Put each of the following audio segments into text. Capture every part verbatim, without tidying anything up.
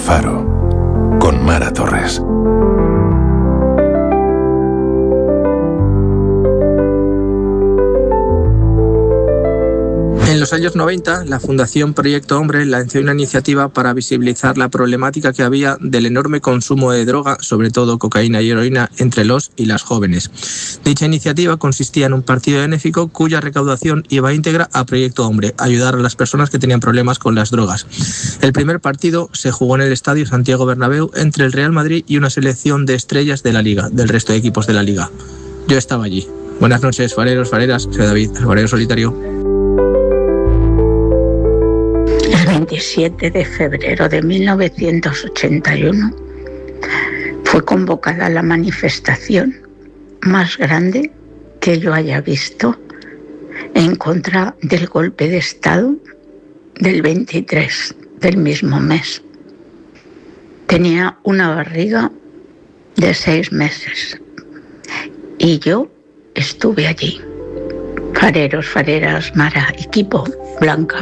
Faro, con Mara Torres. En los años noventa, la Fundación Proyecto Hombre lanzó una iniciativa para visibilizar la problemática que había del enorme consumo de droga, sobre todo cocaína y heroína, entre los y las jóvenes. Dicha iniciativa consistía en un partido benéfico cuya recaudación iba íntegra a Proyecto Hombre, ayudar a las personas que tenían problemas con las drogas. El primer partido se jugó en el Estadio Santiago Bernabéu entre el Real Madrid y una selección de estrellas de la Liga, del resto de equipos de la Liga. Yo estaba allí. Buenas noches, fareros, fareras. Soy David, el farero solitario. El veintisiete de febrero de mil novecientos ochenta y uno fue convocada la manifestación más grande que yo haya visto en contra del golpe de Estado del veintitrés del mismo mes. Tenía una barriga de seis meses y yo estuve allí. Fareros, fareras, Mara, equipo, Blanca.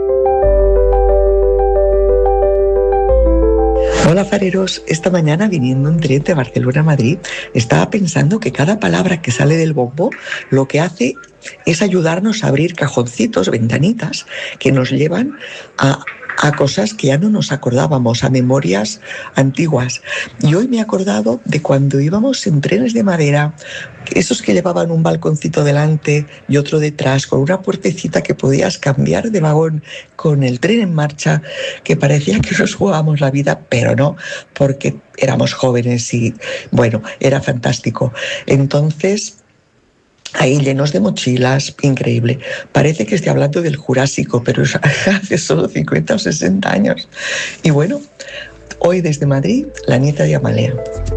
Hola fareros, esta mañana viniendo en tren de Barcelona a Madrid estaba pensando que cada palabra que sale del bombo lo que hace es ayudarnos a abrir cajoncitos, ventanitas que nos llevan a, a cosas que ya no nos acordábamos, a memorias antiguas. Y hoy me he acordado de cuando íbamos en trenes de madera, esos que llevaban un balconcito delante y otro detrás, con una puertecita que podías cambiar de vagón con el tren en marcha, que parecía que nos jugábamos la vida, pero no, porque éramos jóvenes y, bueno, era fantástico. Entonces, ahí llenos de mochilas, increíble. Parece que estoy hablando del Jurásico, pero es hace solo cincuenta o sesenta años. Y bueno, hoy desde Madrid, la nieta de Amalia.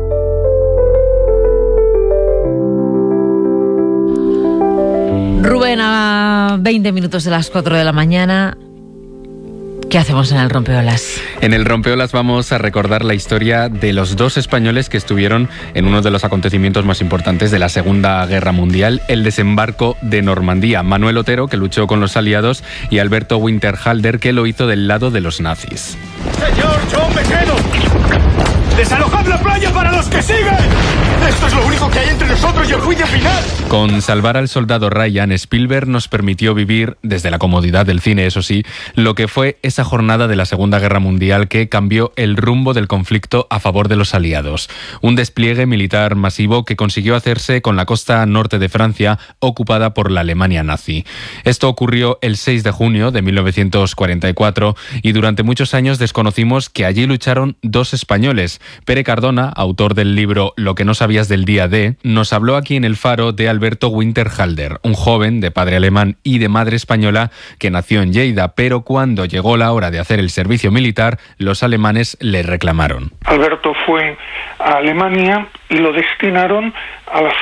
Rubén, a veinte minutos de las cuatro de la mañana, ¿qué hacemos en el Rompeolas? En el Rompeolas vamos a recordar la historia de los dos españoles que estuvieron en uno de los acontecimientos más importantes de la Segunda Guerra Mundial, el desembarco de Normandía. Manuel Otero, que luchó con los aliados, y Alberto Winterhalter, que lo hizo del lado de los nazis. ¡Señor, yo me quedo! ¡Desalojad la playa para los que siguen! ¡Esto es lo único que hay entre nosotros y el juicio final! Con Salvar al soldado Ryan, Spielberg nos permitió vivir, desde la comodidad del cine, eso sí, lo que fue esa jornada de la Segunda Guerra Mundial que cambió el rumbo del conflicto a favor de los aliados. Un despliegue militar masivo que consiguió hacerse con la costa norte de Francia, ocupada por la Alemania nazi. Esto ocurrió el seis de junio de mil novecientos cuarenta y cuatro y durante muchos años desconocimos que allí lucharon dos españoles. Pere Cardona, autor del libro Lo que no sabías del día D, nos habló aquí en El Faro de Alberto Winterhalter, un joven de padre alemán y de madre española que nació en Lleida, pero cuando llegó la hora de hacer el servicio militar, los alemanes le reclamaron. Alberto fue a Alemania y lo destinaron a la